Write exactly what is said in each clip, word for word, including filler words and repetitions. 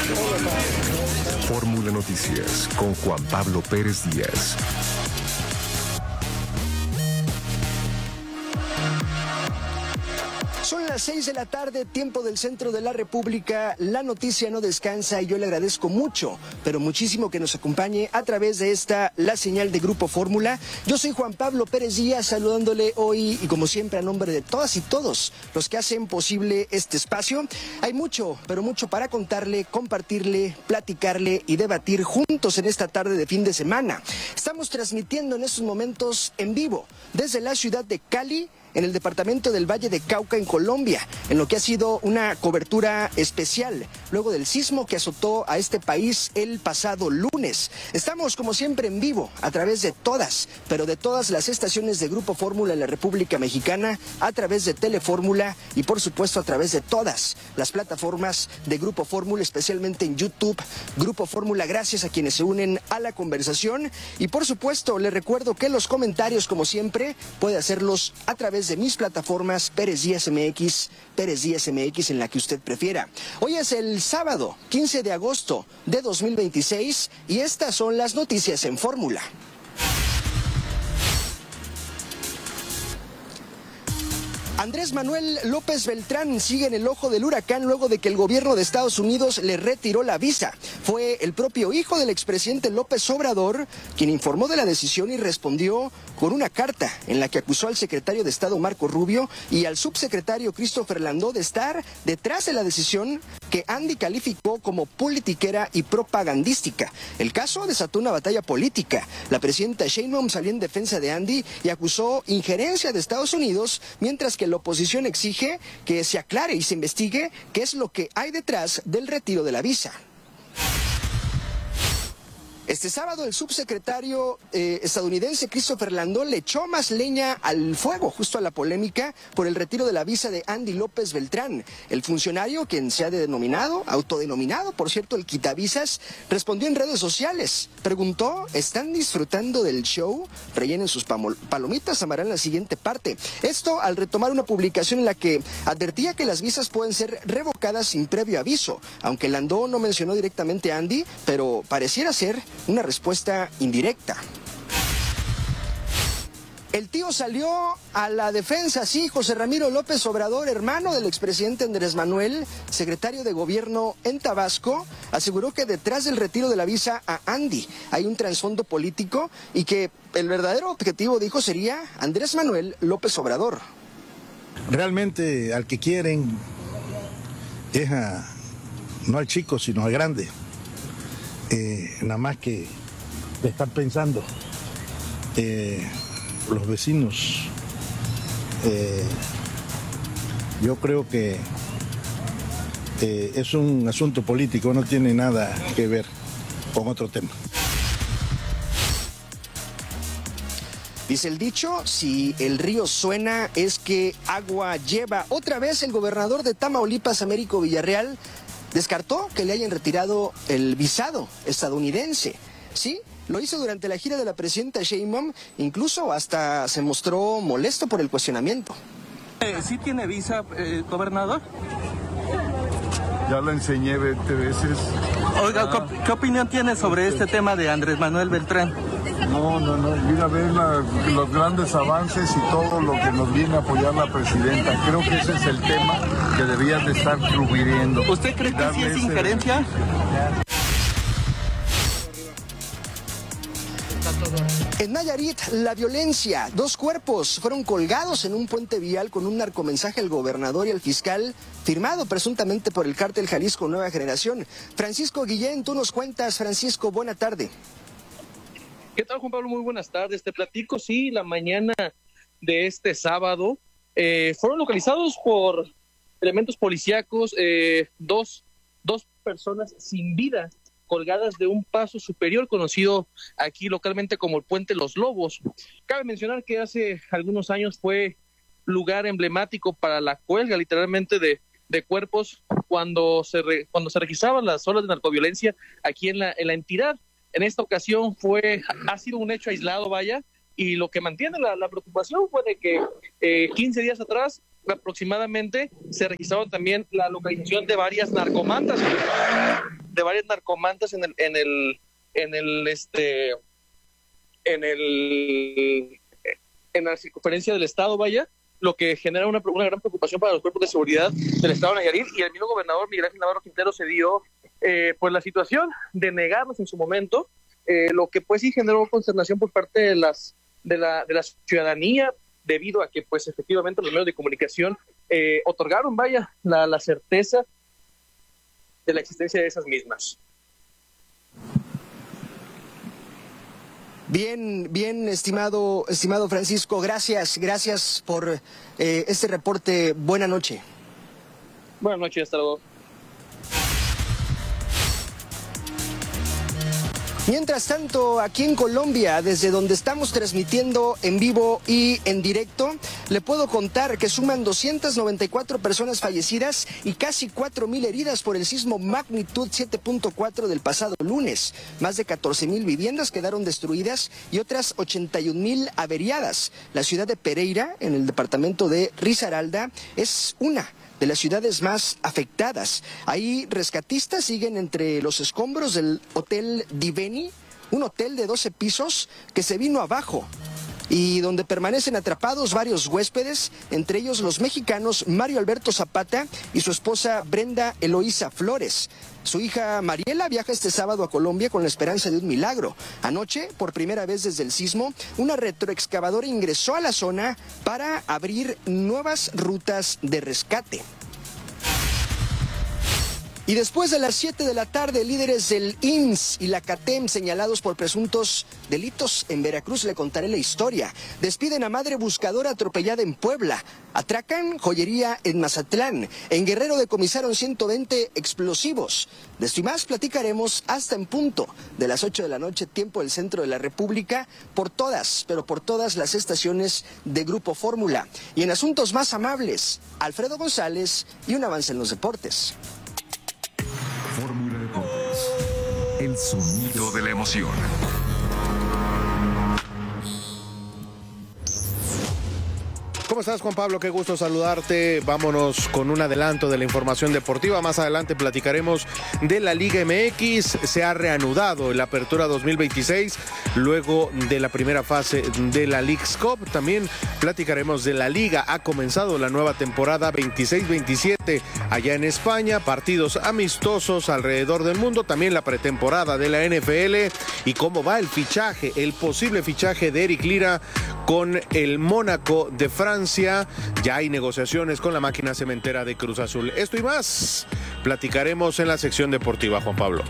Fórmula Noticias con Juan Pablo Pérez Díaz. Son las seis de la tarde, tiempo del centro de la República. La noticia no descansa y yo le agradezco mucho, pero muchísimo que nos acompañe a través de esta, la señal de Grupo Fórmula. Yo soy Juan Pablo Pérez Díaz, saludándole hoy y como siempre a nombre de todas y todos los que hacen posible este espacio. Hay mucho, pero mucho para contarle, compartirle, platicarle y debatir juntos en esta tarde de fin de semana. Estamos transmitiendo en estos momentos en vivo desde la ciudad de Cali, en el departamento del Valle de Cauca, en Colombia, en lo que ha sido una cobertura especial luego del sismo que azotó a este país el pasado lunes. Estamos como siempre en vivo a través de todas, pero de todas las estaciones de Grupo Fórmula en la República Mexicana, a través de Telefórmula y por supuesto a través de todas las plataformas de Grupo Fórmula, especialmente en YouTube. Grupo Fórmula, gracias a quienes se unen a la conversación y por supuesto les recuerdo que los comentarios como siempre puede hacerlos a través de mis plataformas Pérez Díaz M X, Pérez Díaz M X en la que usted prefiera. Hoy es el sábado quince de agosto de dos mil veintiséis y estas son las noticias en Fórmula. Andrés Manuel López Beltrán sigue en el ojo del huracán luego de que el gobierno de Estados Unidos le retiró la visa. Fue el propio hijo del expresidente López Obrador quien informó de la decisión y respondió con una carta en la que acusó al secretario de Estado Marco Rubio y al subsecretario Christopher Landó de estar detrás de la decisión que Andy calificó como politiquera y propagandística. El caso desató una batalla política. La presidenta Sheinbaum salió en defensa de Andy y acusó injerencia de Estados Unidos, mientras que la oposición exige que se aclare y se investigue qué es lo que hay detrás del retiro de la visa. Este sábado el subsecretario eh, estadounidense Christopher Landó le echó más leña al fuego, justo a la polémica por el retiro de la visa de Andy López Beltrán. El funcionario, quien se ha denominado, autodenominado, por cierto, el quitavisas, respondió en redes sociales. Preguntó, ¿están disfrutando del show? Rellenen sus palomitas, amarán la siguiente parte. Esto al retomar una publicación en la que advertía que las visas pueden ser revocadas sin previo aviso. Aunque Landó no mencionó directamente a Andy, pero pareciera ser una respuesta indirecta. El tío salió a la defensa, sí, José Ramiro López Obrador, hermano del expresidente Andrés Manuel, secretario de gobierno en Tabasco, aseguró que detrás del retiro de la visa a Andy hay un trasfondo político y que el verdadero objetivo, dijo, sería Andrés Manuel López Obrador. Realmente al que quieren es a, no al chico, sino al grande. Eh, nada más que estar pensando eh, los vecinos, eh, yo creo que eh, es un asunto político, no tiene nada que ver con otro tema. Dice el dicho, si el río suena es que agua lleva. Otra vez el gobernador de Tamaulipas, Américo Villarreal, descartó que le hayan retirado el visado estadounidense. Sí, lo hizo durante la gira de la presidenta Sheinbaum, incluso hasta se mostró molesto por el cuestionamiento. Eh, ¿Sí tiene visa, eh, gobernador? Ya la enseñé veinte veces. Oiga, ah, ¿qué, ¿qué opinión tiene sobre este tema de Andrés Manuel Beltrán? No, no, no, mira, ver la, los grandes avances y todo lo que nos viene a apoyar la presidenta. Creo que ese es el tema que debían de estar fluyendo. ¿Usted cree que sí es ese... injerencia? En Nayarit, la violencia. Dos cuerpos fueron colgados en un puente vial con un narcomensaje al gobernador y al fiscal, firmado presuntamente por el cártel Jalisco Nueva Generación. Francisco Guillén, tú nos cuentas. Francisco, buena tarde. ¿Qué tal, Juan Pablo? Muy buenas tardes. Te platico, sí, la mañana de este sábado eh, fueron localizados por elementos policíacos eh, dos, dos personas sin vida colgadas de un paso superior conocido aquí localmente como el Puente Los Lobos. Cabe mencionar que hace algunos años fue lugar emblemático para la cuelga literalmente de, de cuerpos cuando se, re, cuando se registraban las olas de narcoviolencia aquí en la, en la entidad. En esta ocasión fue, ha sido un hecho aislado, vaya, y lo que mantiene la, la preocupación fue de que eh, quince días atrás aproximadamente se registraron también la localización de varias narcomantas de varias narcomantas en el, en el, en el, este, en el, en la circunferencia del estado, vaya, lo que genera una, una gran preocupación para los cuerpos de seguridad del estado de Nayarit, y el mismo gobernador Miguel Ángel Navarro Quintero se dio eh, pues la situación de negarnos en su momento, eh, lo que pues sí generó consternación por parte de las de la de la ciudadanía, debido a que pues efectivamente los medios de comunicación eh, otorgaron, vaya, la, la certeza de la existencia de esas mismas. Bien, bien, estimado, estimado Francisco, gracias, gracias por eh, este reporte. Buena noche. Buenas noches, hasta luego. Mientras tanto, aquí en Colombia, desde donde estamos transmitiendo en vivo y en directo, le puedo contar que suman doscientas noventa y cuatro personas fallecidas y casi cuatro mil heridas por el sismo magnitud siete punto cuatro del pasado lunes. Más de catorce mil viviendas quedaron destruidas y otras ochenta y un mil averiadas. La ciudad de Pereira, en el departamento de Risaralda, es una de las ciudades más afectadas. Ahí rescatistas siguen entre los escombros del Hotel Diveni, un hotel de doce pisos que se vino abajo y donde permanecen atrapados varios huéspedes, entre ellos los mexicanos Mario Alberto Zapata y su esposa Brenda Eloísa Flores. Su hija Mariela viaja este sábado a Colombia con la esperanza de un milagro. Anoche, por primera vez desde el sismo, una retroexcavadora ingresó a la zona para abrir nuevas rutas de rescate. Y después de las siete de la tarde, líderes del I M S S y la CATEM señalados por presuntos delitos en Veracruz, le contaré la historia. Despiden a madre buscadora atropellada en Puebla. Atracan joyería en Mazatlán. En Guerrero decomisaron ciento veinte explosivos. De esto y más platicaremos hasta en punto de las ocho de la noche, tiempo del centro de la República, por todas, pero por todas las estaciones de Grupo Fórmula. Y en asuntos más amables, Alfredo González y un avance en los deportes. Fórmula Deportes, el sonido de la emoción. ¿Cómo estás, Juan Pablo? Qué gusto saludarte. Vámonos con un adelanto de la información deportiva. Más adelante platicaremos de la Liga M X. Se ha reanudado la apertura dos mil veintiséis luego de la primera fase de la Leagues Cup. También platicaremos de la Liga. Ha comenzado la nueva temporada veintiséis veintisiete allá en España. Partidos amistosos alrededor del mundo. También la pretemporada de la N F L. Y cómo va el fichaje, el posible fichaje de Eric Lira con el Mónaco de Francia. Ya hay negociaciones con la máquina cementera de Cruz Azul. Esto y más platicaremos en la sección deportiva, Juan Pablo.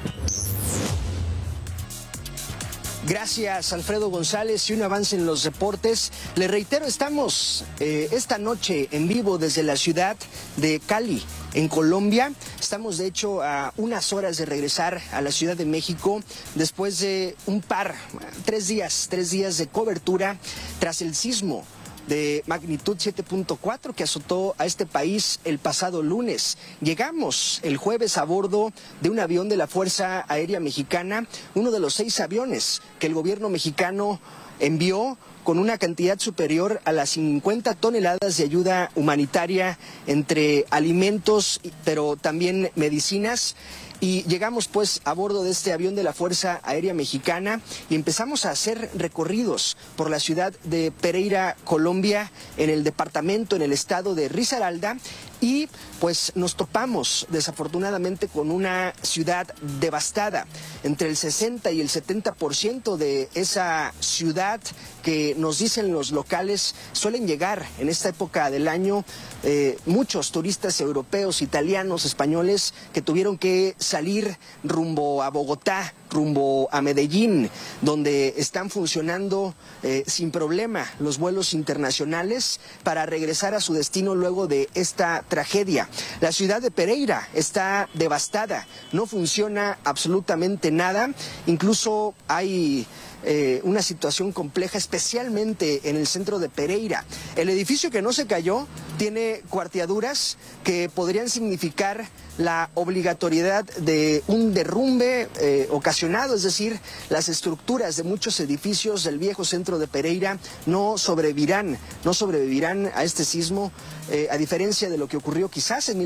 Gracias, Alfredo González, y un avance en los deportes. Le reitero, estamos eh, esta noche en vivo desde la ciudad de Cali, en Colombia. Estamos, de hecho, a unas horas de regresar a la Ciudad de México después de un par, tres días, tres días de cobertura tras el sismo de magnitud siete punto cuatro que azotó a este país el pasado lunes. Llegamos el jueves a bordo de un avión de la Fuerza Aérea Mexicana, uno de los seis aviones que el gobierno mexicano envió con una cantidad superior a las cincuenta toneladas de ayuda humanitaria entre alimentos, pero también medicinas. Y llegamos pues a bordo de este avión de la Fuerza Aérea Mexicana y empezamos a hacer recorridos por la ciudad de Pereira, Colombia, en el departamento, en el estado de Risaralda, y pues nos topamos desafortunadamente con una ciudad devastada. Entre el sesenta y el setenta por ciento de esa ciudad, que nos dicen los locales, suelen llegar en esta época del año eh, muchos turistas europeos, italianos, españoles, que tuvieron que salir rumbo a Bogotá, rumbo a Medellín, donde están funcionando eh, sin problema los vuelos internacionales para regresar a su destino luego de esta tragedia. La ciudad de Pereira está devastada, no funciona absolutamente nada, incluso hay Eh, una situación compleja, especialmente en el centro de Pereira. El edificio que no se cayó tiene cuarteaduras que podrían significar la obligatoriedad de un derrumbe eh, ocasionado, es decir, las estructuras de muchos edificios del viejo centro de Pereira no sobrevivirán, no sobrevivirán a este sismo, eh, a diferencia de lo que ocurrió quizás en